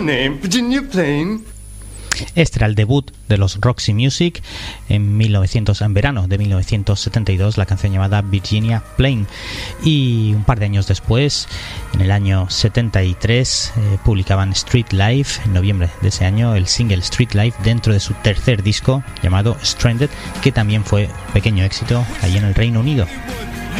name? Virginia Plain. Este era el debut de los Roxy Music en verano de 1972, la canción llamada Virginia Plain. Y un par de años después, en el año 73, publicaban Street Life, en noviembre de ese año, el single Street Life dentro de su tercer disco llamado Stranded, que también fue pequeño éxito allí en el Reino Unido.